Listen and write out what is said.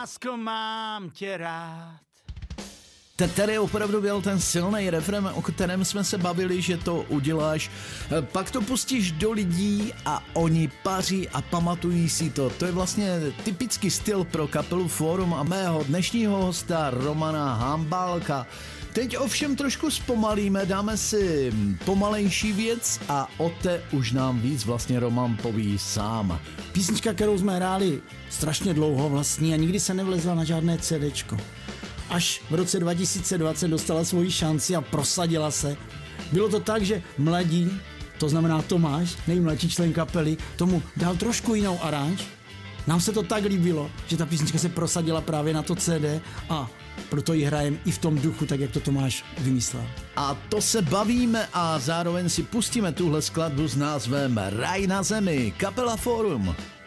lásko, mám tě rád. Tady opravdu byl ten silný refrén, o kterém jsme se bavili, že to uděláš. Pak to pustíš do lidí a oni paří a pamatují si to. To je vlastně typický styl pro kapelu Fórum a mého dnešního hosta Romana Hambálka. Teď ovšem trošku zpomalíme, dáme si pomalejší věc a o té už nám víc vlastně Roman poví sám. Písnička, kterou jsme hráli strašně dlouho vlastně a nikdy se nevlezla na žádné CDčko. Až v roce 2020 dostala svoji šanci a prosadila se. Bylo to tak, že mladí, to znamená Tomáš, nejmladší člen kapely, tomu dal trošku jinou aranž. Nám se to tak líbilo, že ta písnička se prosadila právě na to CD a proto ji hrajem i v tom duchu, tak jak to Tomáš vymyslel. A to se bavíme a zároveň si pustíme tuhle skladbu s názvem Raj na zemi, kapela Fórum.